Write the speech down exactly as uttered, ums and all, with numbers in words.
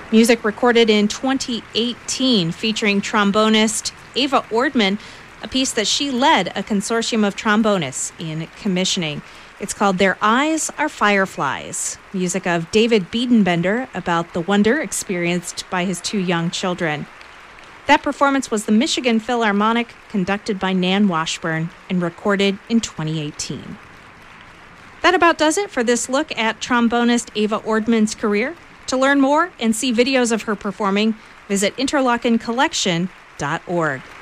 Music recorded in twenty eighteen featuring trombonist Ava Ordman, a piece that she led a consortium of trombonists in commissioning. It's called Their Eyes Are Fireflies, music of David Biedenbender about the wonder experienced by his two young children. That performance was the Michigan Philharmonic, conducted by Nan Washburn and recorded in twenty eighteen. That about does it for this look at trombonist Ava Ordman's career. To learn more and see videos of her performing, visit interlochen collection dot org.